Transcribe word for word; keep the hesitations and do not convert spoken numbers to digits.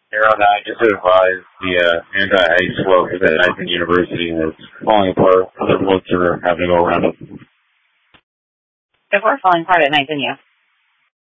Aaron, I just advised the uh, anti-ice slope at Knightson University is falling apart. Other boats are having to go around it. If we're falling apart at Knightson, yeah.